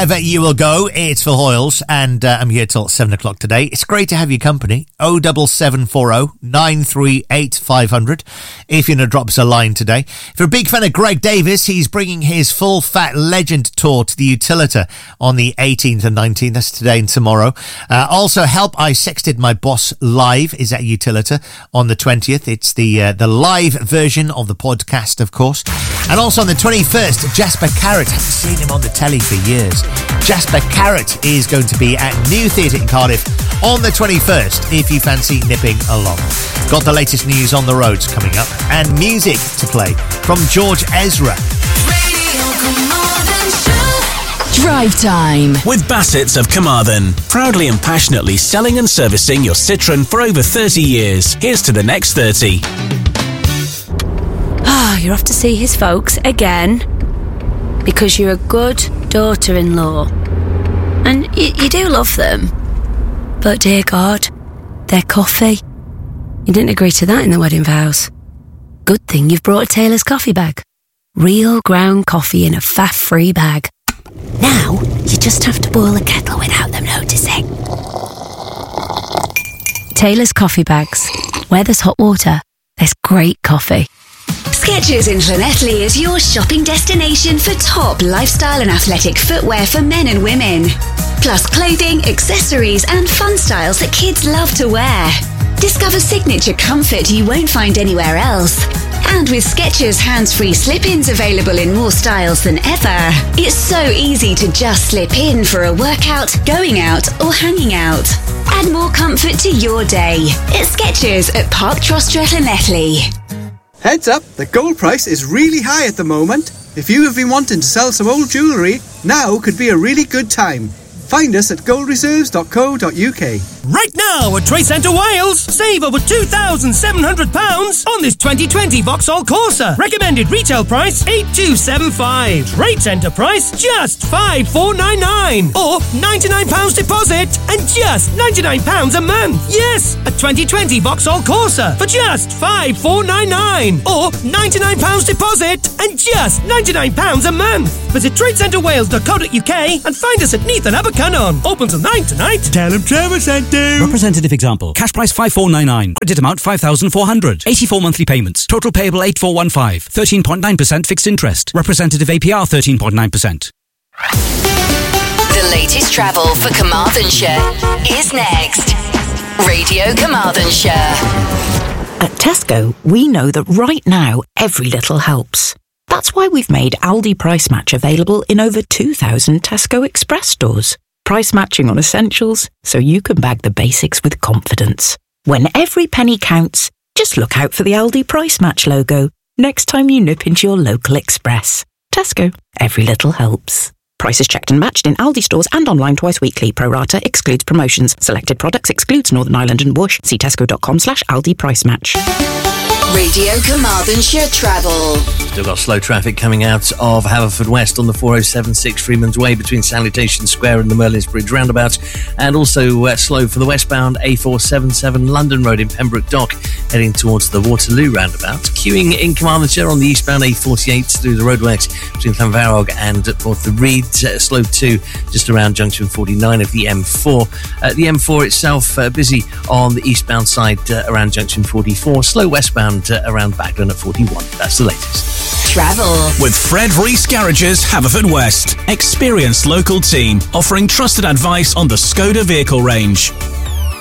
wherever you will go. It's Phil Hoyles, and I'm here till 7 o'clock today. It's great to have your company. 07740 938 500 if you're going to drop us a line today. If you're a big fan of Greg Davis, he's bringing his Full Fat Legend tour to the Utilita on the 18th and 19th. That's today and tomorrow. Also, Help I Sexted My Boss Live is at Utilita on the 20th. It's the live version of the podcast, of course. And also on the 21st, Jasper Carrott. I haven't seen him on the telly for years. Jasper Carrott is going to be at New Theatre in Cardiff on the 21st, if you fancy nipping along. Got the latest news on the roads coming up, and music to play from George Ezra. Drive Time with Bassett's of Carmarthen, proudly and passionately selling and servicing your Citroën for over 30 years. Here's to the next 30. You're off to see his folks again because you're a good daughter-in-law and you do love them, but dear God, their coffee, you didn't agree to that in the wedding vows. Good thing you've brought a Taylor's coffee bag. Real ground coffee in a faff-free bag. Now you just have to boil the kettle without them noticing. Taylor's coffee bags. Where there's hot water, there's great coffee. Skechers in Llanelli is your shopping destination for top lifestyle and athletic footwear for men and women. Plus clothing, accessories and fun styles that kids love to wear. Discover signature comfort you won't find anywhere else. And with Skechers hands-free slip-ins available in more styles than ever, it's so easy to just slip in for a workout, going out or hanging out. Add more comfort to your day. It's Skechers at Park Trostre, Llanelli. Heads up, the gold price is really high at the moment. If you have been wanting to sell some old jewellery, now could be a really good time. Find us at goldreserves.co.uk. Right now at Trade Centre Wales, save over £2,700 on this 2020 Vauxhall Corsa. Recommended retail price £8,275. Trade Centre price just £5,499. Or £99 deposit and just £99 a month. Yes, a 2020 Vauxhall Corsa for just £5,499. Or £99 deposit and just £99 a month. Visit tradecentrewales.co.uk and find us at Neath and Abercrombie. Open till 9 tonight. Tell them Trevor sent you. Representative example. Cash price 5,499. Credit amount 5,400. 84 monthly payments. Total payable 8,415. 13.9% fixed interest. Representative APR 13.9%. The latest travel for Carmarthenshire is next. Radio Carmarthenshire. At Tesco, we know that right now, every little helps. That's why we've made Aldi Price Match available in over 2,000 Tesco Express stores. Price matching on essentials, so you can bag the basics with confidence. When every penny counts, just look out for the Aldi Price Match logo next time you nip into your local Express. Tesco, every little helps. Prices checked and matched in Aldi stores and online twice weekly. Pro rata excludes promotions. Selected products excludes Northern Ireland and Bush. See tesco.com/Aldi Price Match. Radio Carmarthenshire Travel. Still got slow traffic coming out of Haverfordwest on the 4076 Freeman's Way between Salutation Square and the Merlin's Bridge roundabout, and also slow for the westbound A477 London Road in Pembroke Dock heading towards the Waterloo roundabout. Queuing in Carmarthenshire on the eastbound A48 through the roadworks between Llanfarog and Port the Reed. Slow too just around junction 49 of the M4. The M4 itself busy on the eastbound side around junction 44. Slow westbound around Baglan at 41. That's the latest. Travel with Fred Rees Garages, Haverfordwest. Experienced local team offering trusted advice on the Skoda vehicle range.